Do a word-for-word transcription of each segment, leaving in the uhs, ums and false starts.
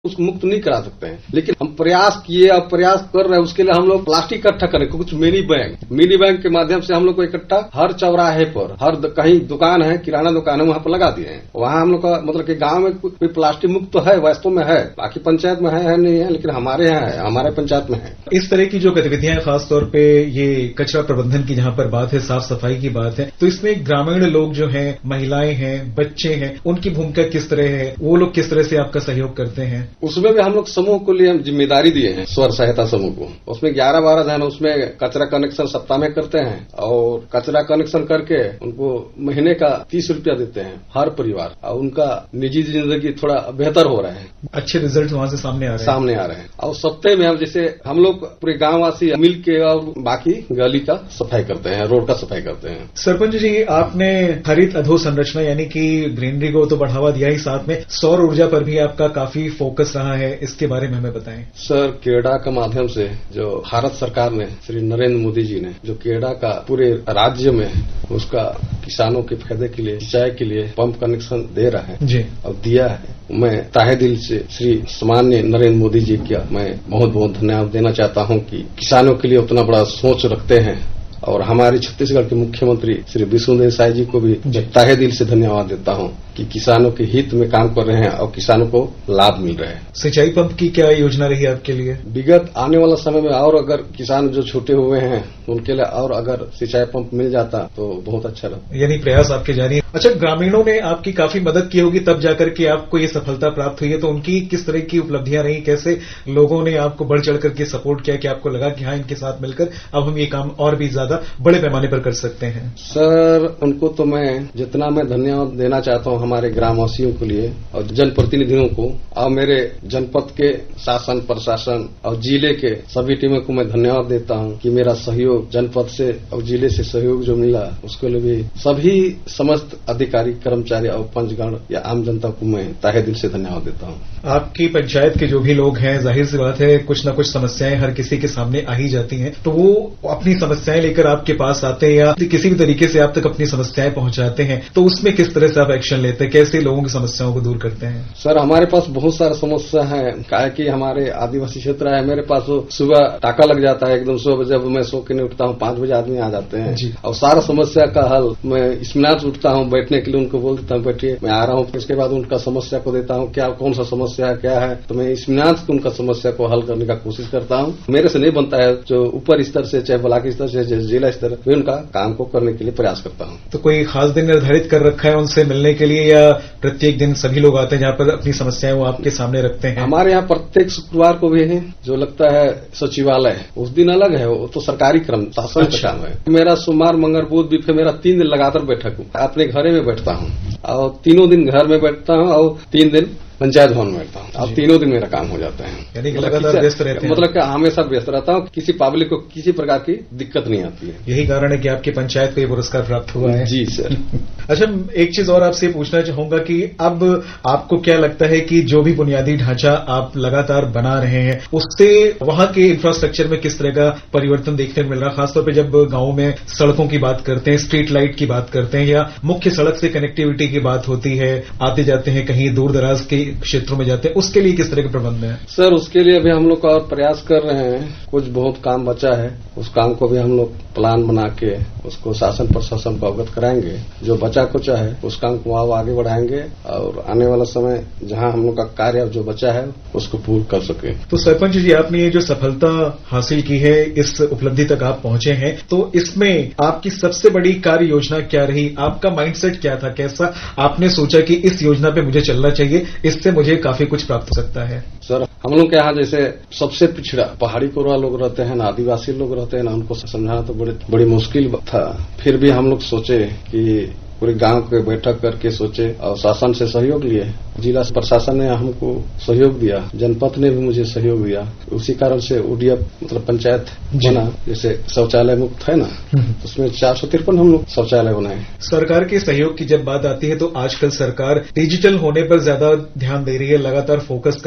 उसको मुक्त नहीं करा सकते हैं, लेकिन हम प्रयास किए और प्रयास कर रहे हैं। उसके लिए हम लोग प्लास्टिक इकट्ठा करें, कुछ मिनी बैंक मिनी बैंक के माध्यम से हम लोग को इकट्ठा हर चौराहे पर, हर कहीं दुकान है, किराना दुकान है, वहां पर लगा दिए हैं। वहां हम लोग का मतलब कि गांव में कोई प्लास्टिक मुक्त तो है, वास्तव में है, बाकी पंचायत में है, है नहीं है, लेकिन हमारे यहाँ है, हमारे पंचायत में है। इस तरह की जो गतिविधियां खासतौर पे ये कचरा प्रबंधन की जहां पर बात है, साफ सफाई की बात है, तो इसमें ग्रामीण लोग जो हैं, महिलाएं हैं, बच्चे हैं, उनकी भूमिका किस तरह है? वो लोग किस तरह से आपका सहयोग करते हैं? उसमें भी हम लोग समूह को लिए हम जिम्मेदारी दिए हैं, स्वर सहायता समूह को। उसमें ग्यारह बारह जन उसमें कचरा कनेक्शन सप्ताह में करते हैं और कचरा कनेक्शन करके उनको महीने का तीस रुपया देते हैं हर परिवार, और उनका निजी जिंदगी थोड़ा बेहतर हो रहा है। अच्छे रिजल्ट वहां से सामने आ रहे हैं सामने आ रहे हैं। और सप्ताह में हम जैसे हम लोग पूरे गांव वासी मिल के और बाकी गली का सफाई करते हैं, रोड का सफाई करते हैं। सरपंच जी, आपने हरित अधोसंरचना यानी कि ग्रीनरी को तो बढ़ावा दिया ही, साथ में सौर ऊर्जा पर भी आपका काफी फोकस रहा है, इसके बारे में हमें बताएं। सर, केडा के माध्यम से जो भारत सरकार ने, श्री नरेंद्र मोदी जी ने जो केडा का पूरे राज्य में उसका किसानों के फायदे के लिए, सिंचाई के लिए पंप कनेक्शन दे रहा है जी और दिया है। मैं ताहे दिल से श्री सामान्य नरेंद्र मोदी जी का मैं बहुत बहुत धन्यवाद देना चाहता हूं कि किसानों के लिए उतना बड़ा सोच रखते हैं। और हमारे छत्तीसगढ़ के मुख्यमंत्री श्री विष्णुदेव साय जी को भी ताहे दिल से धन्यवाद देता हूं कि किसानों के हित में काम कर रहे हैं और किसानों को लाभ मिल रहा है। सिंचाई पंप की क्या योजना रही आपके लिए? विगत आने वाला समय में और अगर किसान जो छूटे हुए हैं उनके लिए और अगर सिंचाई पंप मिल जाता तो बहुत अच्छा रहता। यानी प्रयास आपके जारी है। अच्छा, ग्रामीणों ने आपकी काफी मदद की होगी तब जाकर के आपको ये सफलता प्राप्त हुई है, तो उनकी किस तरह की उपलब्धियां रही? कैसे लोगों ने आपको बढ़ चढ़ करके सपोर्ट किया कि आपको लगा कि हाँ, इनके साथ मिलकर अब हम ये काम और भी ज्यादा बड़े पैमाने पर कर सकते हैं? सर, उनको तो मैं जितना मैं धन्यवाद देना चाहता हूं हमारे ग्रामवासियों के लिए और जनप्रतिनिधियों को और मेरे जनपद के शासन प्रशासन और जिले के सभी टीमों को मैं धन्यवाद देता हूं कि मेरा सहयोग जनपद से और जिले से सहयोग जो मिला उसके लिए भी सभी समस्त अधिकारी, कर्मचारी और पंचगण या आम जनता को मैं ताहे दिल से धन्यवाद देता हूं। आपकी पंचायत के जो भी लोग हैं, जाहिर सी बात है कुछ न कुछ समस्याएं हर किसी के सामने आ ही जाती हैं, तो वो अपनी समस्याएं लेकर आपके पास आते हैं या किसी भी तरीके से आप तक अपनी समस्याएं पहुंचाते हैं, तो उसमें किस तरह से आप एक्शन लेते हैं? कैसे लोगों की समस्याओं को दूर करते हैं? सर, हमारे पास बहुत सारा समस्या है, क्या कि हमारे आदिवासी क्षेत्र है। मेरे पास सुबह टाका लग जाता है एकदम सुबह, जब मैं सो के नहीं उठता हूँ पांच बजे आदमी आ जाते हैं और सारा समस्या का हल मैं इस्मिनात उठता हूँ बैठने के लिए, उनको बोल देता हूँ बैठिए मैं आ रहा हूँ। उसके बाद उनका समस्या को देता हूँ, क्या कौन सा समस्या है, क्या है, तो मैं इस्मिनात से उनका समस्या को हल करने का कोशिश करता हूँ। मेरे से नहीं बनता है, जो ऊपर स्तर से चाहे ब्लॉक स्तर से जिला स्तर, मैं उनका काम को करने के लिए प्रयास करता हूँ। तो कोई खास दिन निर्धारित कर रखा है उनसे मिलने के लिए या प्रत्येक दिन सभी लोग आते हैं जहाँ पर अपनी समस्याएं वो आपके सामने रखते हैं? हमारे यहाँ प्रत्येक शुक्रवार को भी है जो लगता है सचिवालय, उस दिन अलग है, वो तो सरकारी क्रम शासन का काम है। मेरा सोमवार मंगल बुध भी मेरा तीन दिन लगातार बैठक हूँ, अपने घरे में बैठता हूँ और तीनों दिन घर में बैठता हूँ और तीन दिन पंचायत भवन में बैठता हूँ। अब तीनों दिन मेरा काम हो जाता है, यानी कि लगातार व्यस्त रहते हैं। मतलब कि हमेशा व्यस्त रहता हूँ, किसी पब्लिक को किसी प्रकार की दिक्कत नहीं आती है। यही कारण है कि आपकी पंचायत को ये पुरस्कार प्राप्त हुआ है। जी सर। अच्छा, एक चीज और आपसे पूछना चाहूंगा कि अब आपको क्या लगता है कि जो भी बुनियादी ढांचा आप लगातार बना रहे हैं उससे वहां के इंफ्रास्ट्रक्चर में किस तरह का परिवर्तन देखने को मिल रहा है? खासतौर पर जब गांवों में सड़कों की बात करते हैं, स्ट्रीट लाइट की बात करते हैं या मुख्य सड़क से कनेक्टिविटी की बात होती है, आते जाते हैं कहीं दूर दराज के क्षेत्रों में जाते हैं, उसके लिए किस तरह के प्रबंध है? सर, उसके लिए अभी हम लोग और प्रयास कर रहे हैं, कुछ बहुत काम बचा है, उस काम को भी हम लोग प्लान बना के उसको शासन प्रशासन को अवगत कराएंगे। जो बचा कुचा है उस काम को और आगे बढ़ाएंगे और आने वाला समय जहां हम लोग का कार्य जो बचा है उसको पूर्ण कर सके। तो सरपंच जी, आपने ये जो सफलता हासिल की है, इस उपलब्धि तक आप पहुंचे हैं, तो इसमें आपकी सबसे बड़ी कार्य योजना क्या रही? आपका माइंडसेट क्या था? कैसा आपने सोचा कि इस योजना पे मुझे चलना चाहिए, इससे मुझे काफी कुछ प्राप्त हो सकता है? सर, हम लोग के यहाँ जैसे सबसे पिछड़ा पहाड़ी कोरवा लोग रहते हैं ना, आदिवासी लोग रहते हैं ना, उनको समझाना तो बड़ी बड़ी मुश्किल था। फिर भी हम लोग सोचे कि पूरे गांव के बैठक करके सोचे और शासन से सहयोग लिए, जिला प्रशासन ने हमको सहयोग दिया, जनपद ने भी मुझे सहयोग दिया। उसी कारण से ओडीएफ मतलब पंचायत बना, जैसे शौचालय मुक्त है ना, तो उसमें चार सौ तिरपन हम लोग शौचालय बनाए। सरकार के सहयोग की जब बात आती है तो आजकल सरकार डिजिटल होने पर ज्यादा ध्यान दे रही है, लगातार फोकस कर रही है कि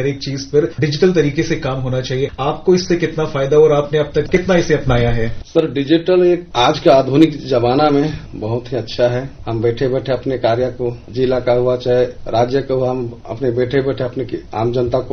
हर एक चीज पर डिजिटल तरीके से काम होना चाहिए। आपको इससे कितना फायदा और आपने अब तक कितना इसे अपनाया है? सर, डिजिटल एक आज के आधुनिक जमाना में बहुत ही अच्छा है। हम बैठे बैठे अपने कार्य को, जिला का हुआ चाहे राज्य का हुआ, हम अपने बैठे बैठे अपने आम जनता को